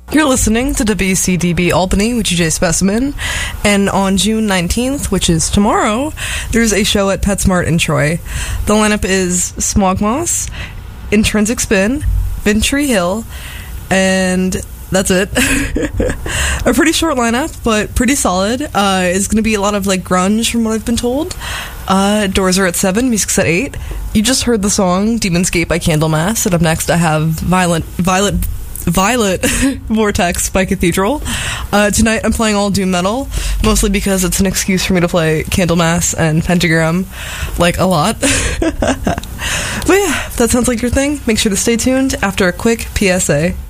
You're listening to WCDB Albany with UJ Specimen, and on June 19th, which is tomorrow, there's a show at PetSmart in Troy. The lineup is Smogmoss, Intrinsic Spin, Ventry Hill, and that's it. A pretty short lineup, but pretty solid. It's going to be a lot of like grunge from what I've been told. Doors are at 7, music's at 8. You just heard the song Demonscape by Candlemass, and up next I have Violet Vortex by Cathedral. Tonight I'm playing all doom metal, mostly because it's an excuse for me to play Candlemass and Pentagram, like, a lot. But yeah, if that sounds like your thing, make sure to stay tuned after a quick PSA.